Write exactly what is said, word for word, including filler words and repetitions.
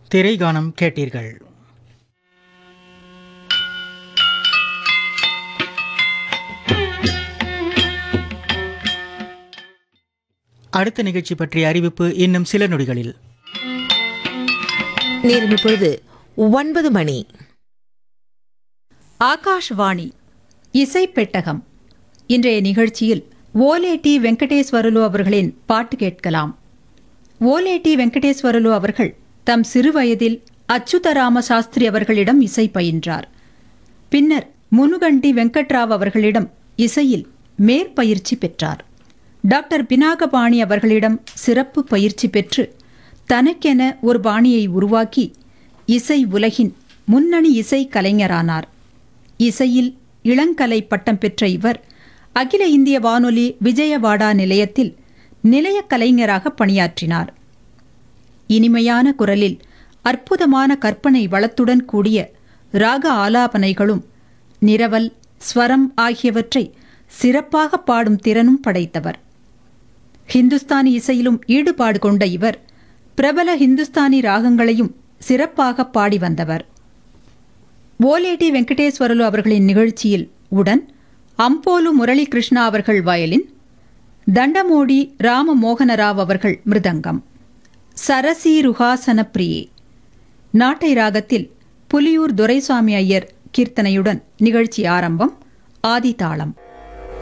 திரைகானம் கேட்டீர்கள். அடுத்த நிகழ்ச்சி பற்றிய அறிவிப்பு இன்னும் சில நொடிகளில். நேரம் இப்பொழுது ஒன்பது மணி. ஆகாஷ்வாணி இசை பெட்டகம். இன்றைய நிகழ்ச்சியில் ஓலேடி வெங்கடேஸ்வரலு அவர்களின் பாட்டு கேட்கலாம். ஓலேடி வெங்கடேஸ்வரலு அவர்கள் தம் சிறுவயதில் அச்சுதராம சாஸ்திரி அவர்களிடம் இசை பயின்றார். பின்னர் முனுகண்டி வெங்கட்ராவ் அவர்களிடம் இசையில் மேற்பயிற்சி பெற்றார். டாக்டர் பினாகபாணி அவர்களிடம் சிறப்பு பயிற்சி பெற்று தனக்கென ஒரு பாணியை உருவாக்கி இசை உலகின் முன்னணி இசை கலைஞரானார். இசையில் இளங்கலை பட்டம் பெற்ற இவர் அகில இந்திய வானொலி விஜயவாடா நிலையத்தில் நிலைய கலைஞராக பணியாற்றினார். இனிமையான குரலில் அற்புதமான கற்பனை வளத்துடன் கூடிய ராக ஆலாபனைகளும் நிரவல், ஸ்வரம் ஆகியவற்றை சிறப்பாக பாடும் திறனும் படைத்தவர். ஹிந்துஸ்தானி இசையிலும் ஈடுபாடு கொண்ட இவர் பிரபல ஹிந்துஸ்தானி ராகங்களையும் சிறப்பாக பாடி வந்தவர். ஓலேடி வெங்கடேஸ்வரலு அவர்களின் நிகழ்ச்சியில் உடன் அம்போலு முரளி கிருஷ்ணா அவர்கள் வயலின், தண்டமோடி ராம மோகனராவ் அவர்கள் மிருதங்கம், சரசி ருஹாசன பிரியே, நாட்டை ராகத்தில் புலியூர் துரைசாமி ஐயர் கீர்த்தனையுடன் நிகழ்ச்சி ஆரம்பம். ஆதிதாளம்.